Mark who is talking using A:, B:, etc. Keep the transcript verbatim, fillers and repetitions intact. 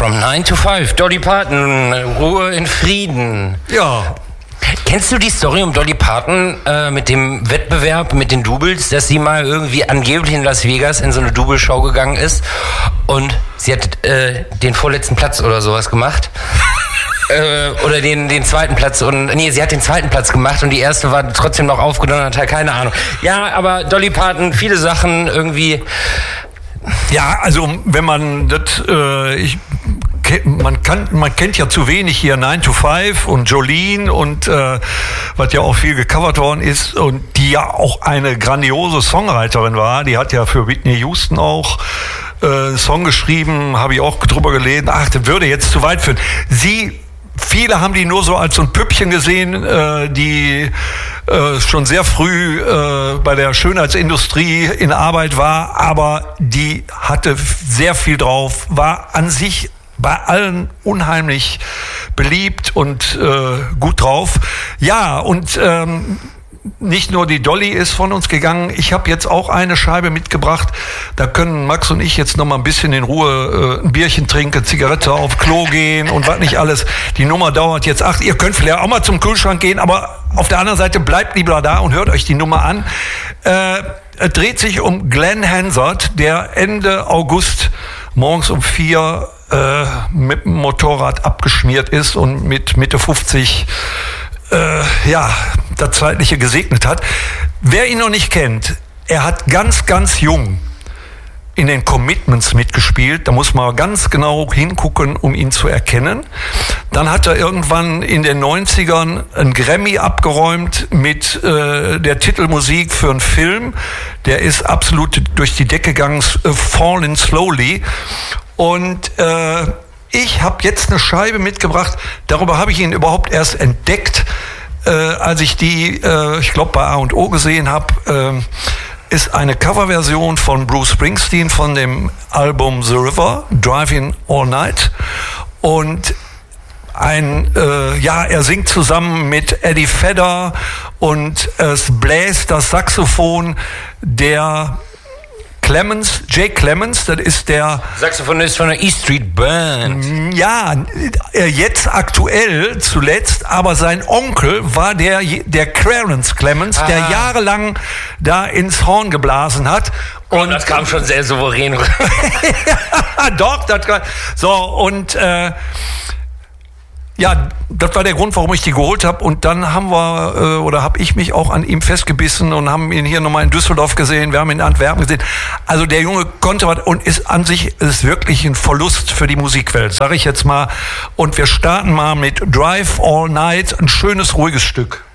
A: From nine to five, Dolly Parton, Ruhe in Frieden.
B: Ja.
A: Kennst du die Story um Dolly Parton äh, mit dem Wettbewerb mit den Doubles, dass sie mal irgendwie angeblich in Las Vegas in so eine Double-Show gegangen ist und sie hat äh, den vorletzten Platz oder sowas gemacht? äh, oder den, den zweiten Platz und nee, sie hat den zweiten Platz gemacht und die erste war trotzdem noch aufgedonnert, hat keine Ahnung. Ja, aber Dolly Parton, viele Sachen irgendwie.
B: Ja, also wenn man das, äh, ich Man, kann, man kennt ja zu wenig hier nine to five und Jolene und äh, was ja auch viel gecovert worden ist und die ja auch eine grandiose Songwriterin war. Die hat ja für Whitney Houston auch äh, einen Song geschrieben, habe ich auch drüber gelesen. Ach, das würde jetzt zu weit führen. Sie, viele haben die nur so als so ein Püppchen gesehen, äh, die äh, schon sehr früh äh, bei der Schönheitsindustrie in Arbeit war, aber die hatte sehr viel drauf, war an sich bei allen unheimlich beliebt und äh, gut drauf. Ja, und ähm, nicht nur die Dolly ist von uns gegangen. Ich habe jetzt auch eine Scheibe mitgebracht. Da können Max und ich jetzt noch mal ein bisschen in Ruhe äh, ein Bierchen trinken, Zigarette auf Klo gehen und was nicht alles. Die Nummer dauert jetzt acht. Ihr könnt vielleicht auch mal zum Kühlschrank gehen, aber auf der anderen Seite bleibt lieber da und hört euch die Nummer an. Äh, es dreht sich um Glenn Hansard, der Ende August morgens um vier Äh, mit dem Motorrad abgeschmiert ist und mit Mitte fünfzig äh, ja, das Zeitliche gesegnet hat. Wer ihn noch nicht kennt, er hat ganz, ganz jung in den Commitments mitgespielt. Da muss man ganz genau hingucken, um ihn zu erkennen. Dann hat er irgendwann in den neunzigern einen Grammy abgeräumt mit äh, der Titelmusik für einen Film. Der ist absolut durch die Decke gegangen, äh, Falling Slowly. Und äh, ich habe jetzt eine Scheibe mitgebracht, darüber habe ich ihn überhaupt erst entdeckt, äh, als ich die, äh, ich glaube, bei A und O gesehen habe, äh, ist eine Coverversion von Bruce Springsteen von dem Album The River, Driving All Night. Und ein, äh, ja, er singt zusammen mit Eddie Vedder und es bläst das Saxophon der Clemens, Jake Clemens, das ist der
A: Saxophonist von der E Street Band.
B: Ja, jetzt aktuell zuletzt, aber sein Onkel war der, der Clarence Clemens, ah. der jahrelang da ins Horn geblasen hat.
A: Und, und das kam schon sehr souverän.
B: Doch, das kam. So, und äh, ja, das war der Grund, warum ich die geholt habe. Und dann haben wir, äh, oder habe ich mich auch an ihm festgebissen und haben ihn hier nochmal in Düsseldorf gesehen, wir haben ihn in Antwerpen gesehen. Also der Junge konnte was und ist an sich ist wirklich ein Verlust für die Musikwelt, sage ich jetzt mal. Und wir starten mal mit Drive All Night, ein schönes, ruhiges Stück.